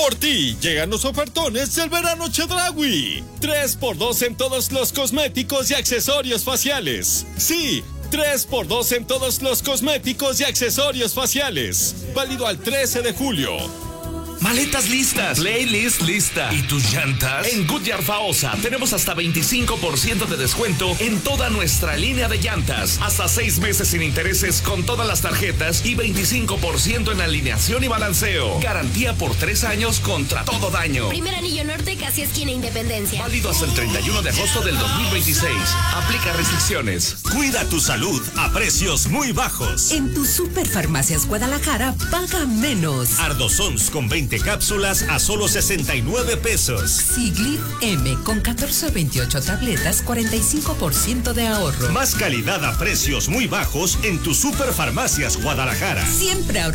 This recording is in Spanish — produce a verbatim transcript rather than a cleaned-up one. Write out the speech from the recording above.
Por ti, llegan los ofertones del verano Chedraui. tres por dos en todos los cosméticos y accesorios faciales. Sí, tres por dos en todos los cosméticos y accesorios faciales. Válido al trece de julio. Maletas listas, playlist lista. ¿Y tus llantas? En Goodyear Faosa tenemos hasta veinticinco por ciento de descuento en toda nuestra línea de llantas. Hasta seis meses sin intereses con todas las tarjetas y veinticinco por ciento en alineación y balanceo. Garantía por tres años contra todo daño. Primer anillo norte, casi esquina Independencia. Válido hasta el treinta y uno de agosto del dos mil veintiséis. Aplica restricciones. Cuida tu salud a precios muy bajos. En tu Superfarmacias Guadalajara, paga menos. Ardosons con veinte cápsulas a solo sesenta y nueve pesos. Siglif M con catorce a veintiocho tabletas, cuarenta y cinco por ciento de ahorro. Más calidad a precios muy bajos en tu Superfarmacias Guadalajara. Siempre ahorro.